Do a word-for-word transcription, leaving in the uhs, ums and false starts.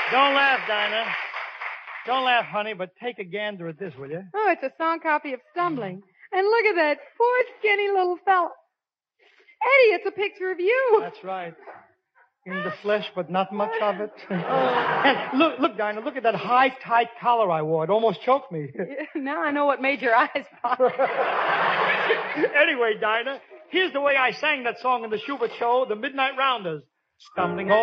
Don't laugh, Dinah. Don't laugh, honey, but take a gander at this, will you? Oh, it's a song copy of Stumbling. And look at that poor skinny little fella. Eddie, it's a picture of you. That's right. In the flesh, but not much of it. And look, look, Dinah, look at that high, tight collar I wore. It almost choked me. Now I know what made your eyes pop. Anyway, Dinah, here's the way I sang that song in the Schubert show, The Midnight Rounders. Stumbling